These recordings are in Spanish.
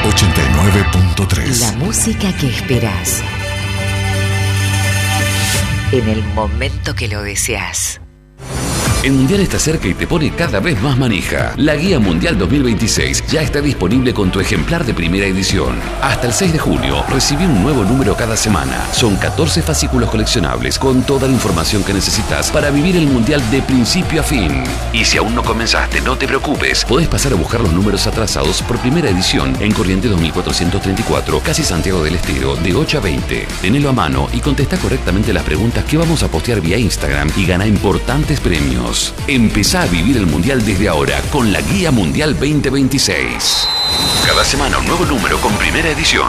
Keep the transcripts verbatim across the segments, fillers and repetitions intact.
ochenta y nueve punto tres. La música que esperás en el momento que lo deseas. El Mundial está cerca y te pone cada vez más manija. La Guía Mundial dos mil veintiséis ya está disponible con tu ejemplar de primera edición. Hasta el seis de junio, recibí un nuevo número cada semana. Son catorce fascículos coleccionables con toda la información que necesitas para vivir el Mundial de principio a fin. Y si aún no comenzaste, no te preocupes. Podés pasar a buscar los números atrasados por primera edición en Corrientes dos mil cuatrocientos treinta y cuatro, casi Santiago del Estero, de ocho a veinte. Tenelo a mano y contesta correctamente las preguntas que vamos a postear vía Instagram y gana importantes premios. Empezá a vivir el Mundial desde ahora con la Guía Mundial veinte veintiséis. Cada semana un nuevo número con primera edición.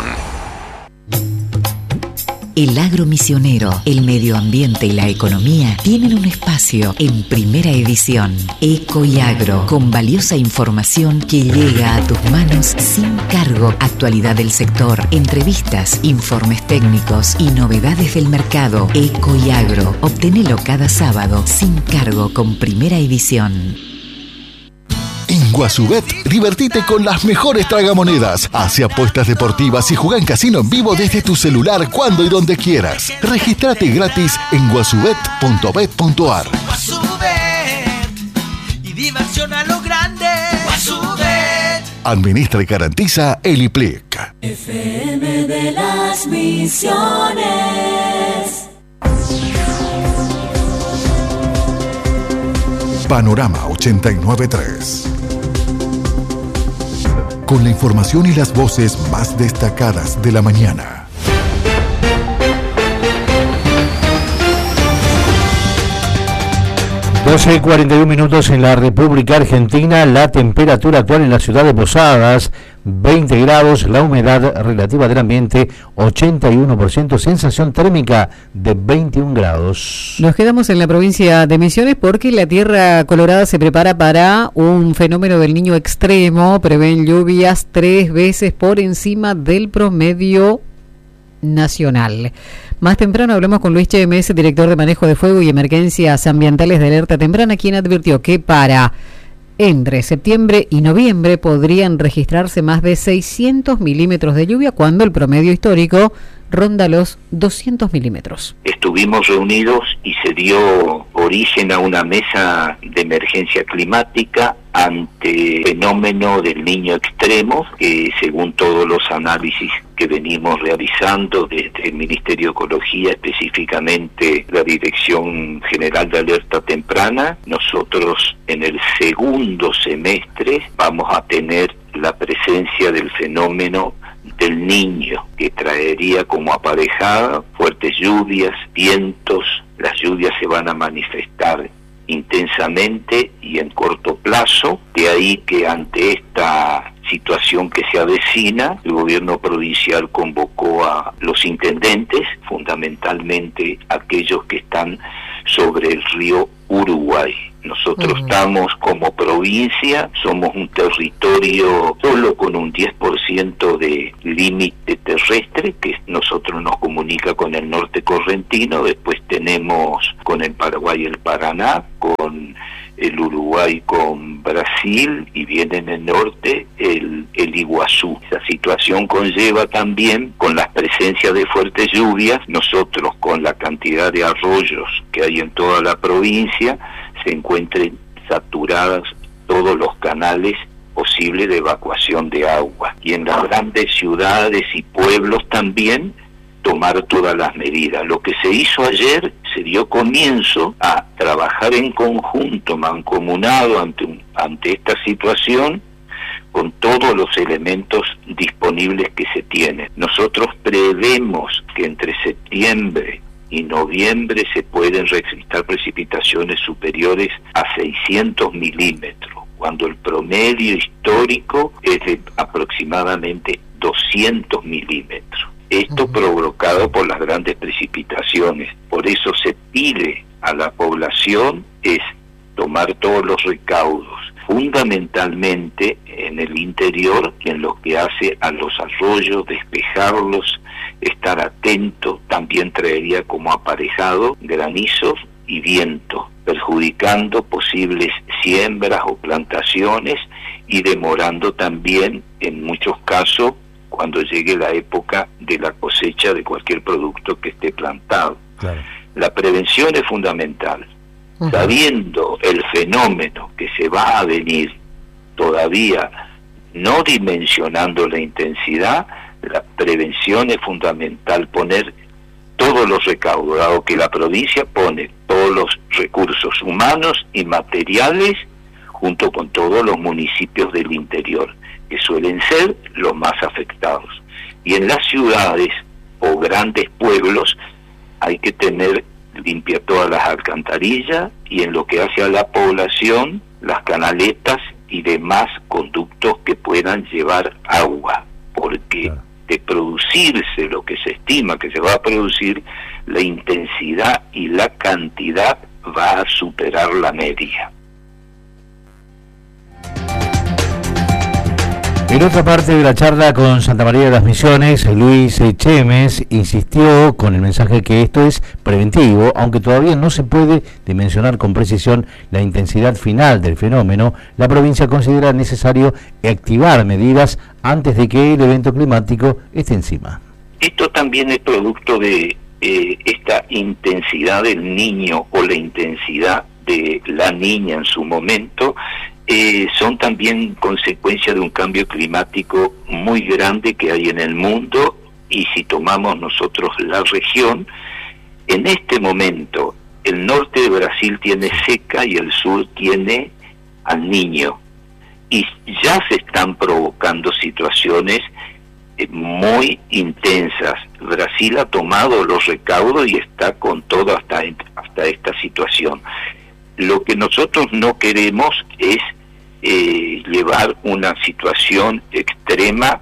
El agro misionero, el medio ambiente y la economía tienen un espacio en primera edición. Eco y Agro, con valiosa información que llega a tus manos sin cargo. Actualidad del sector, entrevistas, informes técnicos y novedades del mercado. Eco y Agro, obtenelo cada sábado sin cargo con primera edición. En Guasubet, divertite con las mejores tragamonedas. Hace apuestas deportivas y juega en casino en vivo desde tu celular cuando y donde quieras. Regístrate gratis en guasubet punto bet punto ar. Guasubet y diversión a lo grande. Guasubet. Administra y garantiza el I P L I C. F M de las Misiones. Panorama ochenta y nueve punto tres. Con la información y las voces más destacadas de la mañana. doce y cuarenta y uno minutos en la República Argentina. La temperatura actual en la ciudad de Posadas, veinte grados. La humedad relativa del ambiente, ochenta y uno por ciento. Sensación térmica de veintiún grados. Nos quedamos en la provincia de Misiones porque la Tierra Colorada se prepara para un fenómeno del Niño extremo. Prevén lluvias tres veces por encima del promedio nacional. Más temprano hablamos con Luis Chemes, director de Manejo de Fuego y Emergencias Ambientales de Alerta Temprana, quien advirtió que para entre septiembre y noviembre podrían registrarse más de seiscientos milímetros de lluvia, cuando el promedio histórico ronda los doscientos milímetros. Estuvimos reunidos y se dio origen a una mesa de emergencia climática ante el fenómeno del Niño extremo, que según todos los análisis que venimos realizando desde el Ministerio de Ecología, específicamente la Dirección General de Alerta Temprana, nosotros en el segundo semestre vamos a tener la presencia del fenómeno del Niño, que traería como aparejada fuertes lluvias, vientos. Las lluvias se van a manifestar intensamente y en corto plazo, de ahí que ante esta situación que se avecina, el gobierno provincial convocó a los intendentes, fundamentalmente aquellos que están sobre el río Uruguay. Nosotros uh-huh. estamos como provincia, somos un territorio solo con un diez por ciento de límite terrestre, que nosotros nos comunica con el norte correntino. Después tenemos con el Paraguay el Paraná, con el Uruguay con Brasil, y viene en el norte el, el Iguazú. Esa situación conlleva también, con las presencias de fuertes lluvias, nosotros con la cantidad de arroyos que hay en toda la provincia, se encuentren saturadas todos los canales posibles de evacuación de agua. Y en las grandes ciudades y pueblos también tomar todas las medidas. Lo que se hizo ayer, se dio comienzo a trabajar en conjunto, mancomunado ante, un, ante esta situación, con todos los elementos disponibles que se tienen. Nosotros prevemos que entre septiembre y noviembre se pueden registrar precipitaciones superiores a seiscientos milímetros, cuando el promedio histórico es de aproximadamente doscientos milímetros. Esto uh-huh. provocado por las grandes precipitaciones. Por eso se pide a la población es tomar todos los recaudos, fundamentalmente en el interior, en lo que hace a los arroyos, despejarlos, estar atento. También traería como aparejado granizos y viento, perjudicando posibles siembras o plantaciones y demorando también, en muchos casos, cuando llegue la época de la cosecha de cualquier producto que esté plantado. Claro. La prevención es fundamental. Uh-huh. Sabiendo el fenómeno que se va a venir, todavía no dimensionando la intensidad, la prevención es fundamental, poner todos los recaudos, dado que la provincia pone todos los recursos humanos y materiales junto con todos los municipios del interior, que suelen ser los más afectados. Y en las ciudades o grandes pueblos hay que tener limpia todas las alcantarillas, y en lo que hace a la población, las canaletas y demás conductos que puedan llevar agua, porque claro, de producirse lo que se estima que se va a producir, la intensidad y la cantidad va a superar la media. En otra parte de la charla con Santa María de las Misiones, Luis Chemes insistió con el mensaje que esto es preventivo, aunque todavía no se puede dimensionar con precisión la intensidad final del fenómeno. La provincia considera necesario activar medidas antes de que el evento climático esté encima. Esto también es producto de eh, esta intensidad del niño o la intensidad de la niña en su momento. Eh, son también consecuencia de un cambio climático muy grande que hay en el mundo, y si tomamos nosotros la región, en este momento el norte de Brasil tiene seca y el sur tiene al Niño, y ya se están provocando situaciones eh, muy intensas. Brasil ha tomado los recaudos y está con todo hasta, hasta esta situación. Lo que nosotros no queremos es eh, llevar una situación extrema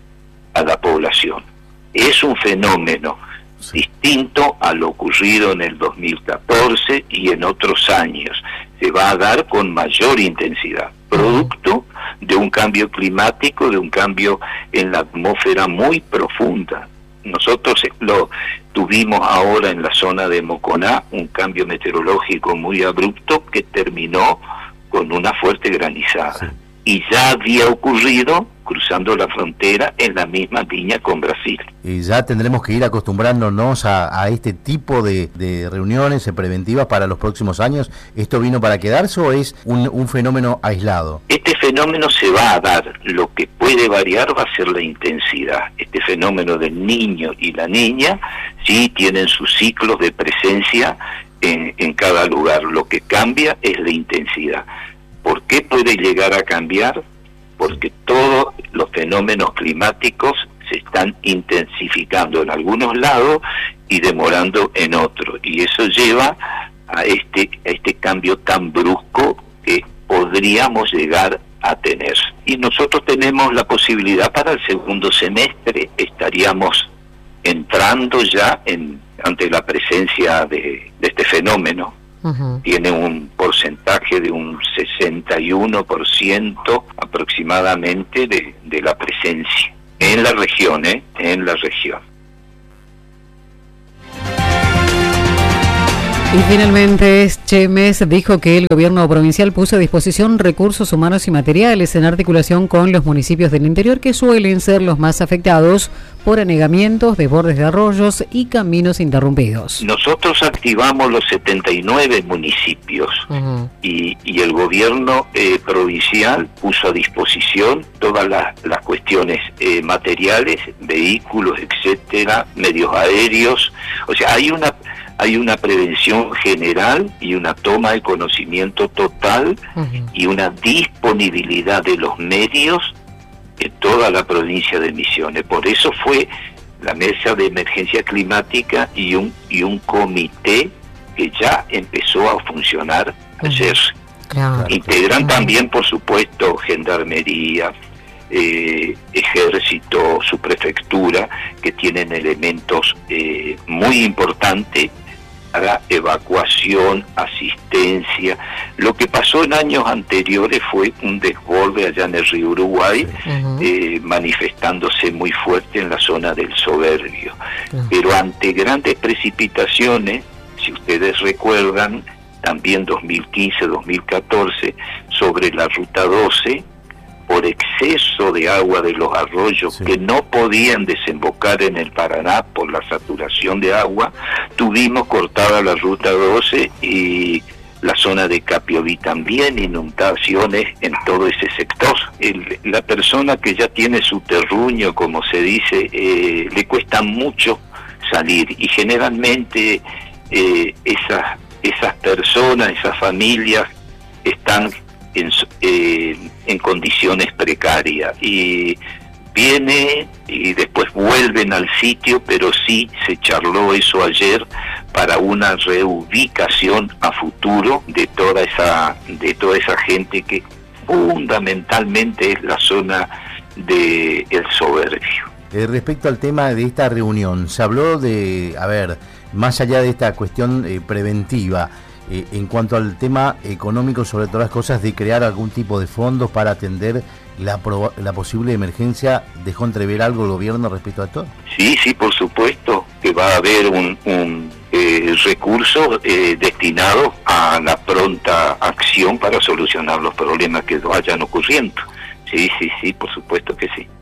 a la población. Es un fenómeno sí. distinto a lo ocurrido en el dos mil catorce y en otros años. Se va a dar con mayor intensidad, producto de un cambio climático, de un cambio en la atmósfera muy profunda. Nosotros lo tuvimos ahora en la zona de Moconá, un cambio meteorológico muy abrupto que terminó con una fuerte granizada. Sí. Y ya había ocurrido cruzando la frontera en la misma línea con Brasil. Y ya tendremos que ir acostumbrándonos a, a este tipo de, de reuniones preventivas para los próximos años. ¿Esto vino para quedarse o es un, un fenómeno aislado? Este fenómeno se va a dar. Lo que puede variar va a ser la intensidad. Este fenómeno del niño y la niña sí tienen sus ciclos de presencia en, en cada lugar. Lo que cambia es la intensidad. ¿Por qué puede llegar a cambiar? Porque todos los fenómenos climáticos se están intensificando en algunos lados y demorando en otros, y eso lleva a este, a este cambio tan brusco que podríamos llegar a tener. Y nosotros tenemos la posibilidad para el segundo semestre, estaríamos entrando ya en, ante la presencia de, de este fenómeno. Uh-huh. Tiene un porcentaje de un sesenta y uno por ciento aproximadamente de, de la presencia en la región, ¿eh? En la región. Y finalmente, Chemes dijo que el gobierno provincial puso a disposición recursos humanos y materiales en articulación con los municipios del interior, que suelen ser los más afectados por anegamientos, desbordes de arroyos y caminos interrumpidos. Nosotros activamos los setenta y nueve municipios uh-huh. y, y el gobierno eh, provincial puso a disposición todas las, las cuestiones eh, materiales, vehículos, etcétera, medios aéreos. O sea, hay una hay una prevención general y una toma de conocimiento total uh-huh. y una disponibilidad de los medios en toda la provincia de Misiones. Por eso fue la mesa de emergencia climática y un y un comité que ya empezó a funcionar uh-huh. ayer. Claro. Integran uh-huh. también, por supuesto, gendarmería, eh, ejército, su prefectura, que tienen elementos eh, muy importantes para evacuación, asistencia. Lo que pasó en años anteriores fue un desborde allá en el río Uruguay, uh-huh. eh, manifestándose muy fuerte en la zona del Soberbio. Uh-huh. Pero ante grandes precipitaciones, si ustedes recuerdan, también dos mil quince, dos mil catorce, sobre la ruta doce, por exceso de agua de los arroyos sí. que no podían desembocar en el Paraná por la saturación de agua, tuvimos cortada la ruta doce y la zona de Capioví también, inundaciones en todo ese sector. El, la persona que ya tiene su terruño, como se dice, eh, le cuesta mucho salir, y generalmente eh, esas, esas personas, esas familias están en, eh, en condiciones precarias, y viene y después vuelven al sitio, pero sí se charló eso ayer para una reubicación a futuro de toda esa de toda esa gente que fundamentalmente es la zona de El Soberbio. Eh, respecto al tema de esta reunión, se habló de, a ver, más allá de esta cuestión eh, preventiva, eh, en cuanto al tema económico, sobre todas las cosas, de crear algún tipo de fondos para atender la, proba- la posible emergencia. ¿Dejó entrever algo el gobierno respecto a esto? Sí, sí, por supuesto que va a haber un, un eh, recurso eh, destinado a la pronta acción para solucionar los problemas que vayan ocurriendo. Sí, sí, sí, por supuesto que sí.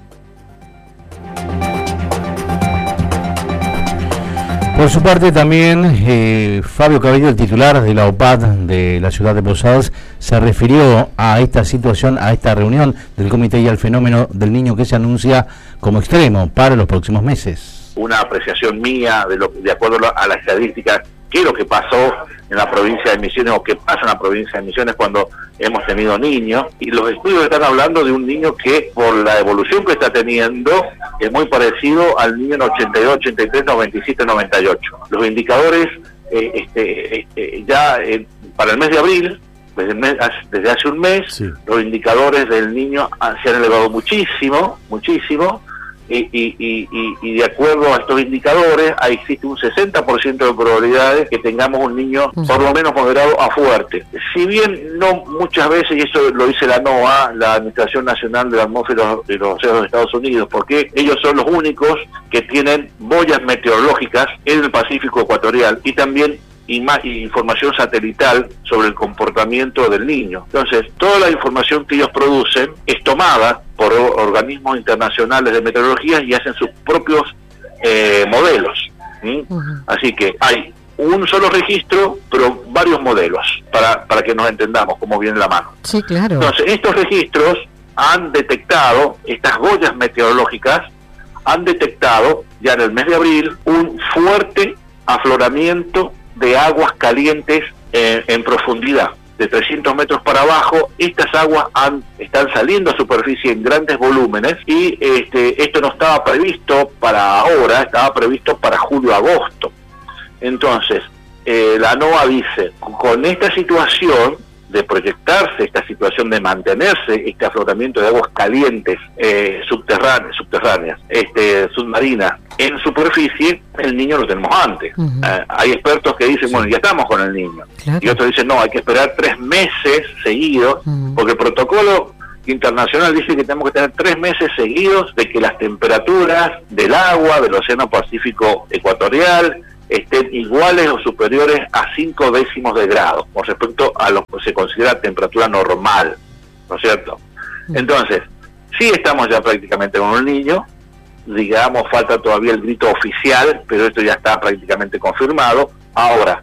Por su parte también eh, Fabio Cabello, el titular de la O P A D de la ciudad de Posadas, se refirió a esta situación, a esta reunión del comité y al fenómeno del niño que se anuncia como extremo para los próximos meses. Una apreciación mía de, lo, de acuerdo a la estadística, qué es lo que pasó en la provincia de Misiones o qué pasa en la provincia de Misiones cuando hemos tenido niños, y los estudios están hablando de un niño que por la evolución que está teniendo es muy parecido al niño en ochenta y dos, ochenta y tres, noventa y siete, noventa y ocho. Los indicadores eh, este, este, ya eh, para el mes de abril, desde, el mes, desde hace un mes, sí. los indicadores del niño se han elevado muchísimo, muchísimo. Y, y, y, y de acuerdo a estos indicadores, ahí existe un sesenta por ciento de probabilidades que tengamos un niño por lo menos moderado a fuerte. Si bien no muchas veces, y eso lo dice la NOAA, la Administración Nacional de la Atmósfera de los Océanos de Estados Unidos, porque ellos son los únicos que tienen boyas meteorológicas en el Pacífico Ecuatorial y también información satelital sobre el comportamiento del niño. Entonces, toda la información que ellos producen es tomada por organismos internacionales de meteorología y hacen sus propios eh, modelos. ¿sí? Uh-huh. Así que hay un solo registro, pero varios modelos, para, para que nos entendamos cómo viene la mano. Sí, claro. Entonces, estos registros han detectado, estas boyas meteorológicas, han detectado ya en el mes de abril un fuerte afloramiento de aguas calientes eh, en profundidad, de trescientos metros para abajo. Estas aguas han, están saliendo a superficie en grandes volúmenes y este, esto no estaba previsto para ahora, estaba previsto para julio-agosto. Entonces, eh, la NOAA dice, con esta situación de proyectarse, esta situación de mantenerse, este afloramiento de aguas calientes eh, subterráneas, subterráneas este, submarinas, en superficie, el niño lo tenemos antes. Uh-huh. Eh, hay expertos que dicen, sí. bueno, ya estamos con el niño. Claro. Y otros dicen, no, hay que esperar tres meses seguidos, uh-huh. porque el protocolo internacional dice que tenemos que tener tres meses seguidos de que las temperaturas del agua del Océano Pacífico Ecuatorial estén iguales o superiores a cinco décimos de grado con respecto a lo que se considera temperatura normal, ¿no es cierto? Entonces, sí estamos ya prácticamente con un niño, digamos, falta todavía el grito oficial, pero esto ya está prácticamente confirmado. Ahora,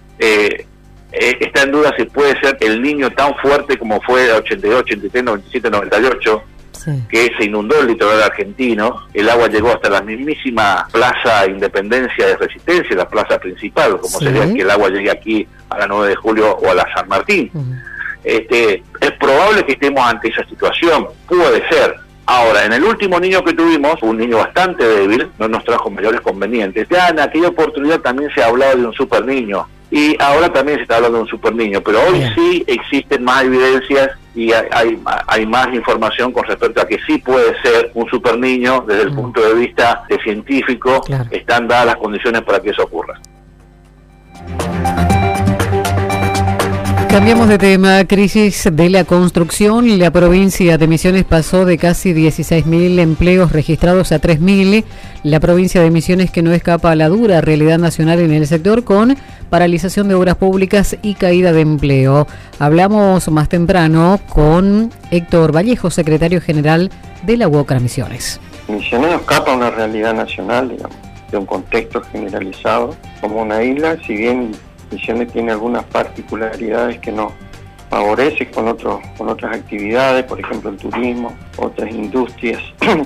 eh, eh, está en duda si puede ser el niño tan fuerte como fue el ochenta y dos, ochenta y tres, noventa y siete, noventa y ocho, sí. que se inundó el litoral argentino, el agua llegó hasta la mismísima Plaza Independencia de Resistencia, la plaza principal, como sí. sería que el agua llegue aquí a la nueve de julio o a la San Martín. Uh-huh. Este, es probable que estemos ante esa situación, puede ser. Ahora, en el último niño que tuvimos, un niño bastante débil, no nos trajo mayores convenientes. Ya en aquella oportunidad también se ha hablado de un super niño, y ahora también se está hablando de un super niño, pero hoy Bien. sí existen más evidencias y hay, hay, hay más información con respecto a que sí puede ser un super niño desde el mm. punto de vista de científico, claro. están dadas las condiciones para que eso ocurra. Cambiamos de tema. Crisis de la construcción. La provincia de Misiones pasó de casi dieciséis mil empleos registrados a tres mil. La provincia de Misiones que no escapa a la dura realidad nacional en el sector, con paralización de obras públicas y caída de empleo. Hablamos más temprano con Héctor Vallejo, secretario general de la UOCRA Misiones. Misiones no escapa a una realidad nacional, digamos, de un contexto generalizado como una isla, si bien Misiones tiene algunas particularidades que nos favorece con otros con otras actividades, por ejemplo el turismo, otras industrias,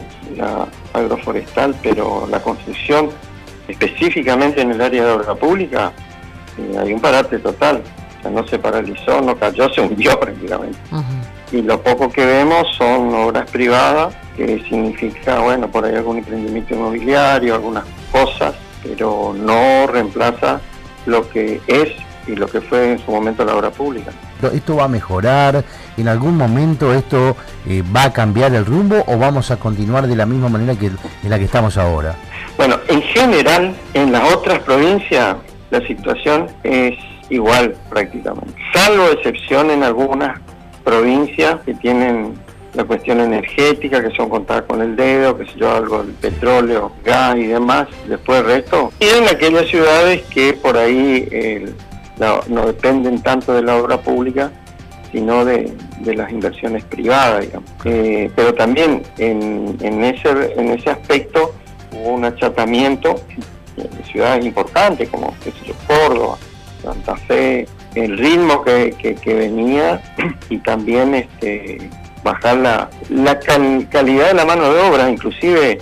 la agroforestal, pero la construcción, específicamente en el área de obra pública, eh, hay un parate total. O sea, no se paralizó, no cayó, se hundió prácticamente. Uh-huh. Y lo poco que vemos son obras privadas, que significa, bueno, por ahí algún emprendimiento inmobiliario, algunas cosas, pero no reemplaza lo que es y lo que fue en su momento la obra pública. ¿Esto va a mejorar? ¿En algún momento esto eh, va a cambiar el rumbo o vamos a continuar de la misma manera que en la que estamos ahora? Bueno, en general, en las otras provincias la situación es igual prácticamente, salvo excepción en algunas provincias que tienen la cuestión energética, que son contadas con el dedo, que sé yo, algo del petróleo, gas y demás, después el resto. Y en aquellas ciudades que por ahí eh, la, no dependen tanto de la obra pública, sino de, de las inversiones privadas, digamos. Eh, pero también en, en, ese, en ese aspecto hubo un achatamiento de ciudades importantes como, qué sé yo, Córdoba, Santa Fe, el ritmo que, que, que venía y también este bajar la, la cal, calidad de la mano de obra, inclusive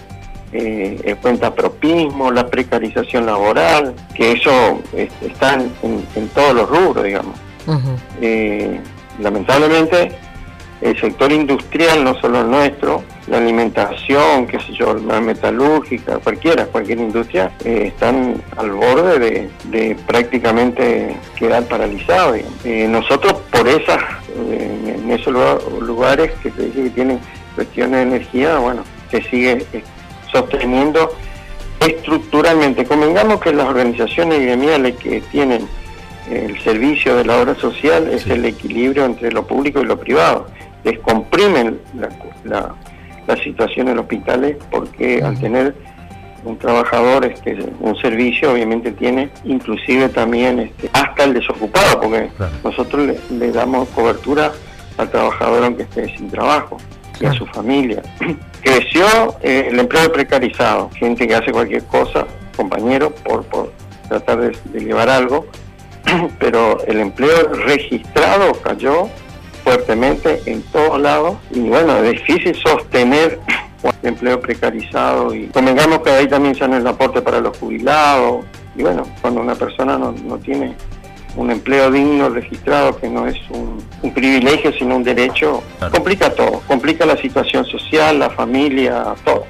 eh, el cuentapropismo, la precarización laboral, que eso eh, está en, en, en todos los rubros, digamos. Uh-huh. Eh, lamentablemente, el sector industrial, no solo el nuestro, la alimentación, qué sé yo, la metalúrgica, cualquiera, cualquier industria, eh, están al borde de, de prácticamente quedar paralizados. Eh, nosotros, por esas, eh, en esos lugares que se dice que tienen cuestiones de energía, bueno, se sigue eh, sosteniendo estructuralmente. Convengamos que las organizaciones gremiales que tienen el servicio de la obra social es sí. el equilibrio entre lo público y lo privado. Descomprimen la, la, la situación en los hospitales porque uh-huh. al tener un trabajador, este, un servicio, obviamente tiene inclusive también este, hasta el desocupado, porque claro. nosotros le, le damos cobertura al trabajador aunque esté sin trabajo y claro. a su familia. Creció eh, el empleo precarizado, gente que hace cualquier cosa, compañero, por, por tratar de, de llevar algo, pero el empleo registrado cayó fuertemente en todos lados y bueno, es difícil sostener el empleo precarizado y convengamos que ahí también se dan el aporte para los jubilados y bueno, cuando una persona no, no tiene un empleo digno registrado, que no es un, un privilegio sino un derecho, claro. complica todo, complica la situación social, la familia, todo.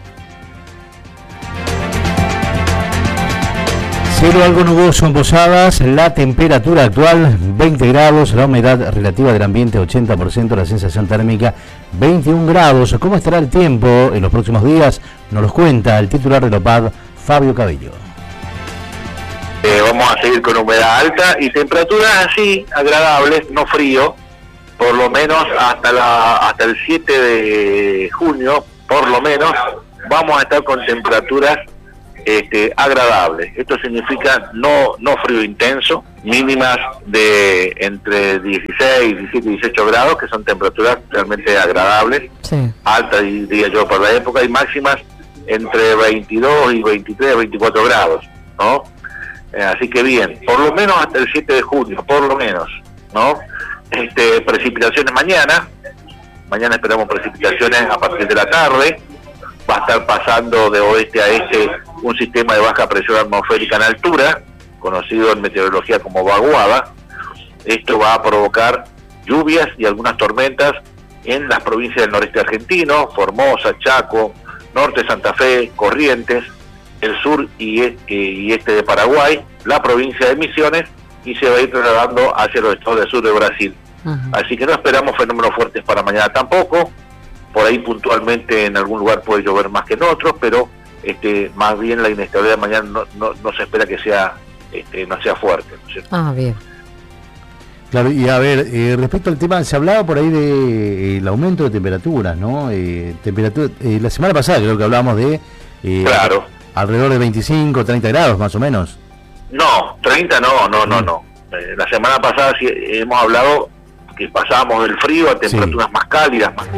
Cielo algo nuboso en Posadas, la temperatura actual veinte grados, la humedad relativa del ambiente ochenta por ciento, la sensación térmica veintiún grados. ¿Cómo estará el tiempo en los próximos días? Nos los cuenta el titular de la O P A D, Fabio Cabello. Eh, vamos a seguir con humedad alta y temperaturas así, agradables, no frío, por lo menos hasta, la, hasta el siete de junio, por lo menos, vamos a estar con temperaturas Este, agradable. Esto significa no no frío intenso, mínimas de entre dieciséis, diecisiete, dieciocho grados, que son temperaturas realmente agradables, sí. altas diría yo por la época, y máximas entre veintidós y veintitrés, veinticuatro grados, ¿no? Eh, así que bien, por lo menos hasta el siete de junio, por lo menos, ¿no? Este, precipitaciones mañana, mañana esperamos precipitaciones a partir de la tarde. Va a estar pasando de oeste a este un sistema de baja presión atmosférica en altura, conocido en meteorología como vaguada. Esto va a provocar lluvias y algunas tormentas en las provincias del noreste argentino, Formosa, Chaco, norte de Santa Fe, Corrientes, el sur y este, y este de Paraguay, la provincia de Misiones, y se va a ir trasladando hacia los estados del sur de Brasil. Uh-huh. Así que no esperamos fenómenos fuertes para mañana tampoco. Por ahí puntualmente en algún lugar puede llover más que en otros, pero este, más bien la inestabilidad de mañana no, no, no se espera que sea este, no sea fuerte, ¿no es cierto? Ah, bien. Claro, y a ver, eh, respecto al tema, se hablaba por ahí de eh, el aumento de temperaturas, ¿no? Eh, temperatura, eh, la semana pasada creo que hablábamos de eh, Claro. alrededor de veinticinco, treinta grados más o menos. No, treinta no, no, no, no. Eh, la semana pasada sí hemos hablado que pasábamos del frío a temperaturas Sí. más cálidas. Más...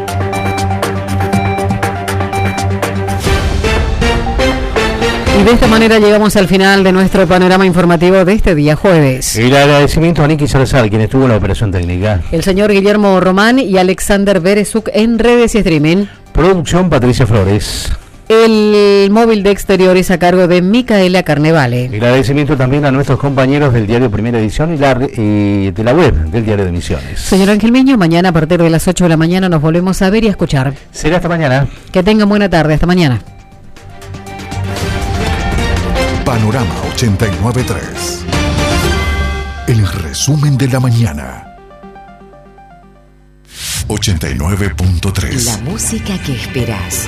Y de esta manera llegamos al final de nuestro panorama informativo de este día jueves. El agradecimiento a Nicky Salazar, quien estuvo en la operación técnica. El señor Guillermo Román y Alexander Berezuk en redes y streaming. Producción Patricia Flores. El móvil de exteriores a cargo de Micaela Carnevale. El agradecimiento también a nuestros compañeros del diario Primera Edición y la, eh, de la web del diario de Misiones. Señor Ángel Miño, mañana a partir de las ocho de la mañana nos volvemos a ver y a escuchar. Será hasta mañana. Que tengan buena tarde, hasta mañana. Panorama ochenta y nueve punto tres. El resumen de la mañana. ochenta y nueve punto tres. La música que esperas.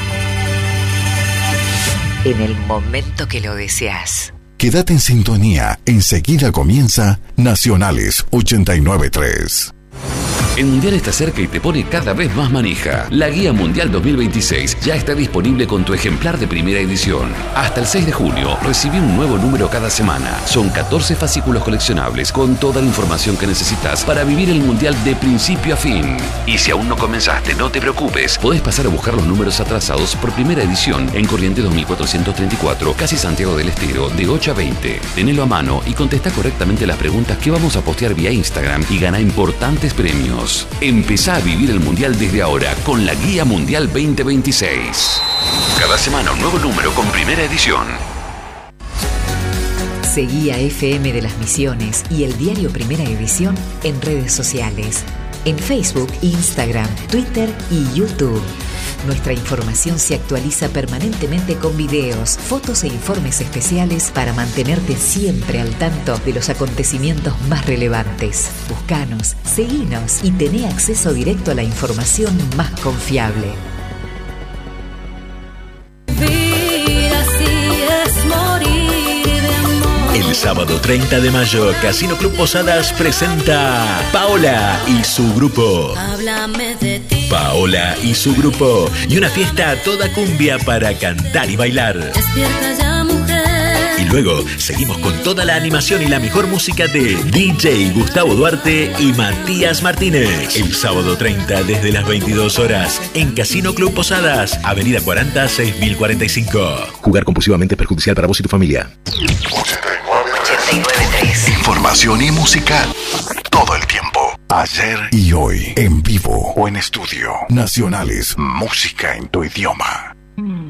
En el momento que lo deseas. Quédate en sintonía. Enseguida comienza Nacionales ochenta y nueve punto tres. El Mundial está cerca y te pone cada vez más manija. La Guía Mundial dos mil veintiséis ya está disponible con tu ejemplar de primera edición. Hasta el seis de junio recibí un nuevo número cada semana. Son catorce fascículos coleccionables con toda la información que necesitas para vivir el Mundial de principio a fin. Y si aún no comenzaste, no te preocupes. Podés pasar a buscar los números atrasados por primera edición en Corrientes dos mil cuatrocientos treinta y cuatro, casi Santiago del Estero, de ocho a veinte. Tenelo a mano y contesta correctamente las preguntas que vamos a postear vía Instagram y gana importantes premios. Empezá a vivir el Mundial desde ahora con la Guía Mundial veinte veintiséis. Cada semana un nuevo número con primera edición. Seguí a F M de las Misiones y el diario Primera Edición en redes sociales. En Facebook, Instagram, Twitter y YouTube. Nuestra información se actualiza permanentemente con videos, fotos e informes especiales para mantenerte siempre al tanto de los acontecimientos más relevantes. Búscanos, seguinos y tené acceso directo a la información más confiable. El sábado treinta de mayo, Casino Club Posadas presenta Paola y su grupo. Háblame de ti. Paola y su grupo. Y una fiesta a toda cumbia para cantar y bailar. Despierta ya, mujer. Y luego seguimos con toda la animación y la mejor música de D J Gustavo Duarte y Matías Martínez. El sábado treinta desde las veintidós horas en Casino Club Posadas, Avenida cuarenta, seis mil cuarenta y cinco. Jugar compulsivamente es perjudicial para vos y tu familia. ochenta y nueve punto tres. Información y música todo el tiempo. Ayer y hoy. En vivo o en estudio. Nacionales. Música en tu idioma.